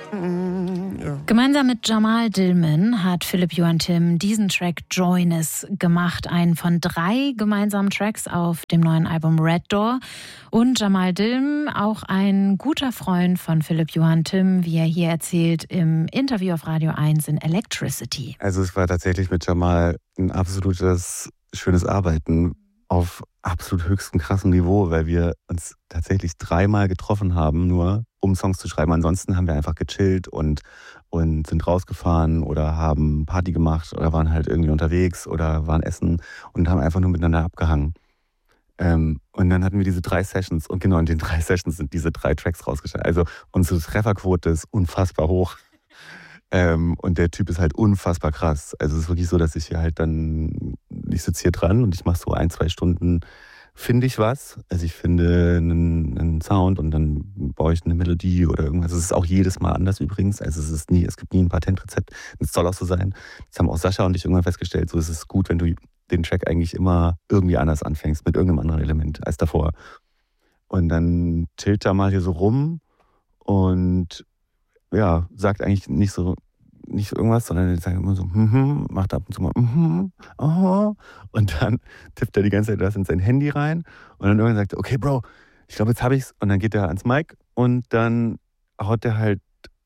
Gemeinsam mit Jamal Dillman hat Philipp Johann Timm diesen Track Join Us gemacht, einen von 3 gemeinsamen Tracks auf dem neuen Album Red Door. Und Jamal Dillman, auch ein guter Freund von Philipp Johann Timm, wie er hier erzählt im Interview auf Radio 1 in Electricity. Also es war tatsächlich mit Jamal ein absolutes schönes Arbeiten auf absolut höchstem krassem Niveau, weil wir uns tatsächlich 3-mal getroffen haben, nur um Songs zu schreiben. Ansonsten haben wir einfach gechillt und sind rausgefahren oder haben Party gemacht oder waren halt irgendwie unterwegs oder waren essen und haben einfach nur miteinander abgehangen. Und dann hatten wir diese 3 Sessions und genau in den 3 Sessions sind diese 3 Tracks rausgestellt. Also unsere Trefferquote ist unfassbar hoch. Und der Typ ist halt unfassbar krass. Also es ist wirklich so, dass ich sitze hier dran und ich mache so 1-2 Stunden, finde ich was. Also ich finde einen Sound und dann baue ich eine Melodie oder irgendwas. Es ist auch jedes Mal anders übrigens. Also es gibt nie ein Patentrezept. Es soll auch so sein. Das haben auch Sascha und ich irgendwann festgestellt. So ist es gut, wenn du den Track eigentlich immer irgendwie anders anfängst, mit irgendeinem anderen Element als davor. Und dann chillt er mal hier so rum und ja, sagt eigentlich nicht irgendwas, sondern er sagt immer so, macht ab und zu mal, oh. Und dann tippt er die ganze Zeit das in sein Handy rein und dann irgendwann sagt er, okay, Bro, ich glaube, jetzt habe ich's. Und dann geht er ans Mic und dann haut er halt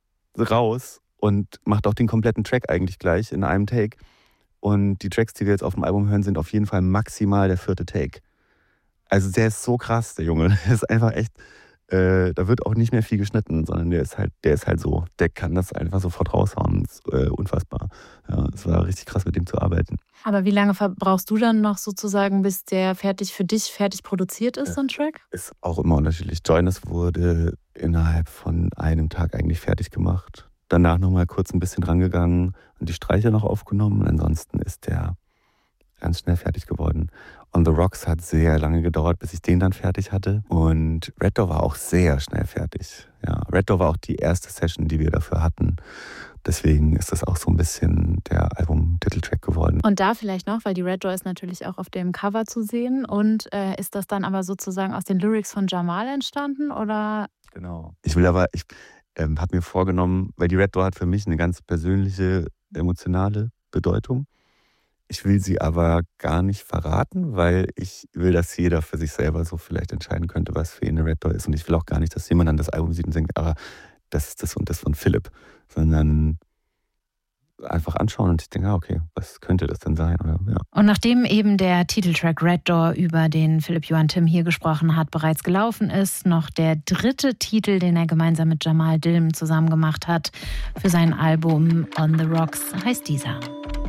raus und macht auch den kompletten Track eigentlich gleich in einem Take. Und die Tracks, die wir jetzt auf dem Album hören, sind auf jeden Fall maximal der 4. Take. Also der ist so krass, der Junge. Der ist einfach echt, da wird auch nicht mehr viel geschnitten, sondern der ist halt so. Der kann das einfach sofort raushauen. Das ist unfassbar. Ja, es war richtig krass, mit dem zu arbeiten. Aber wie lange brauchst du dann noch sozusagen, bis der für dich fertig produziert ist, so ein Track? Ist auch immer unterschiedlich. Join Us wurde innerhalb von einem Tag eigentlich fertig gemacht. Danach nochmal kurz ein bisschen drangegangen und die Streicher noch aufgenommen. Und ansonsten ist der ganz schnell fertig geworden. On the Rocks hat sehr lange gedauert, bis ich den dann fertig hatte. Und Red Door war auch sehr schnell fertig. Ja, Red Door war auch die erste Session, die wir dafür hatten. Deswegen ist das auch so ein bisschen der Album-Titeltrack geworden. Und da vielleicht noch, weil die Red Door ist natürlich auch auf dem Cover zu sehen. Und ist das dann aber sozusagen aus den Lyrics von Jamal entstanden, oder? Genau. Ich habe mir vorgenommen, weil die Red Door hat für mich eine ganz persönliche, emotionale Bedeutung. Ich will sie aber gar nicht verraten, weil ich will, dass jeder für sich selber so vielleicht entscheiden könnte, was für ihn eine Red Door ist. Und ich will auch gar nicht, dass jemand an das Album sieht und denkt, aber das ist das und das von Philipp. Sondern einfach anschauen und ich denke, okay, was könnte das denn sein? Oder, ja. Und nachdem eben der Titeltrack Red Door, über den Philipp Johann Timm hier gesprochen hat, bereits gelaufen ist, noch der 3. Titel, den er gemeinsam mit Jamal Dillman zusammen gemacht hat für sein Album On the Rocks, heißt dieser.